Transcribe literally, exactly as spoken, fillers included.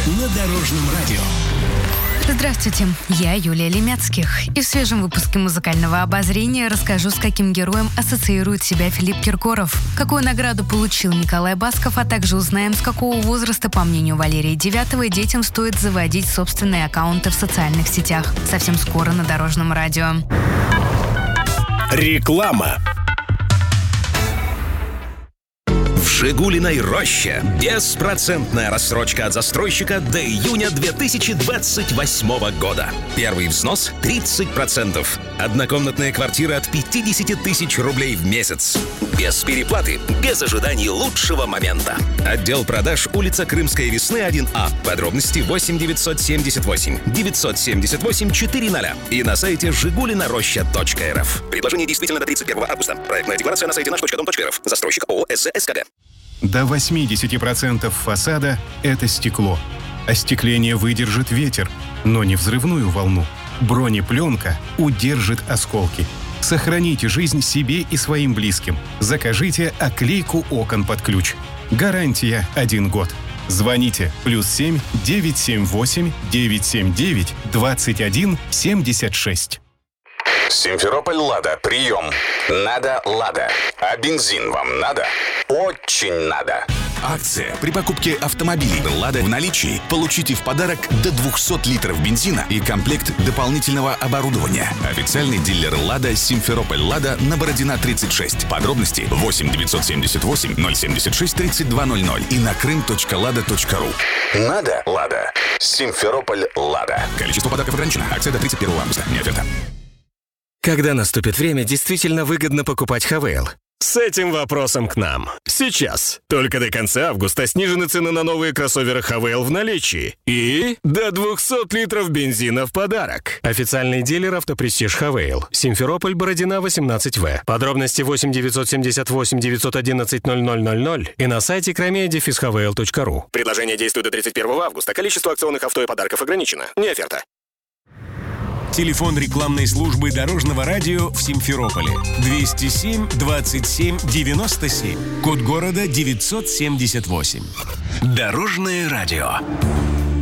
на Дорожном радио. Здравствуйте, я Юлия Лемецких. И в свежем выпуске музыкального обозрения расскажу, с каким героем ассоциирует себя Филипп Киркоров, какую награду получил Николай Басков, а также узнаем, с какого возраста, по мнению Валерия Девятовой, детям стоит заводить собственные аккаунты в социальных сетях. Совсем скоро на Дорожном радио. Реклама. В «Жигулиной роще» беспроцентная рассрочка от застройщика до июня две тысячи двадцать восьмого года. Первый взнос – тридцать процентов. Однокомнатная квартира от пятьдесят тысяч рублей в месяц. Без переплаты, без ожиданий лучшего момента. Отдел продаж, улица Крымская, Весны, один А. Подробности восемь девятьсот семьдесят восемь девятьсот семьдесят восемь четыреста и на сайте жигулинароща точка эр эф. Предложение действительно до тридцать первого августа. Проектная декларация на сайте наш точка дом точка эр эф. Застройщик ООО СЗ-СКГ. До восемьдесят процентов фасада – это стекло. Остекление выдержит ветер, но не взрывную волну. Бронепленка удержит осколки. Сохраните жизнь себе и своим близким. Закажите оклейку окон под ключ. Гарантия один год. Звоните плюс семь девятьсот семьдесят восемь девятьсот семьдесят девять двадцать один семьдесят шесть. Симферополь «Лада», прием. Надо «Лада». А бензин вам надо? Очень надо. Акция. При покупке автомобилей «Лада» в наличии получите в подарок до двести литров бензина и комплект дополнительного оборудования. Официальный дилер «Лада» Симферополь «Лада» на Бородина тридцать шесть. Подробности восемь девятьсот семьдесят восемь ноль семьдесят шесть тридцать два ноль ноль и на крым точка лада точка ру. Надо «Лада». Симферополь «Лада». Количество подарков ограничено. Акция до тридцать первого августа. Не оферта. Когда наступит время, действительно выгодно покупать Хавейл? С этим вопросом к нам. Сейчас. Только до конца августа снижены цены на новые кроссоверы Хавейл в наличии. И до двухсот литров бензина в подарок. Официальный дилер «Автопрестиж Хавейл». Симферополь, Бородина, восемнадцать В. Подробности восемь девятьсот семьдесят восемь девятьсот одиннадцать ноль ноль ноль ноль и на сайте кромея дефис хавейл точка ру. Предложение действует до тридцать первого августа. Количество акционных авто и подарков ограничено. Не оферта. Телефон рекламной службы Дорожного радио в Симферополе двести семь двадцать семь девяносто семь. Код города девятьсот семьдесят восемь. Дорожное радио.